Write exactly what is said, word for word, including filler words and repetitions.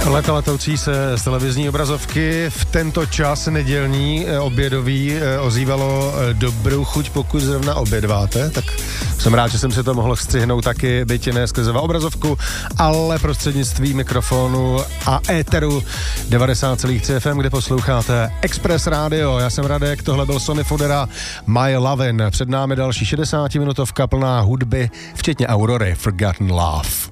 Leta letoucí se z televizní obrazovky v tento čas nedělní obědový ozývalo dobrou chuť, pokud zrovna obědváte, tak jsem rád, že jsem si to mohl střihnout taky, byť ne skrze obrazovku, ale prostřednictví mikrofonu a éteru devadesát celá tři F M, kde posloucháte Express Radio. Já jsem Radek, tohle byl Sonny Fodera, My Lovin'. Před námi další šedesátiminutovka plná hudby, včetně Aurory, Forgotten Love.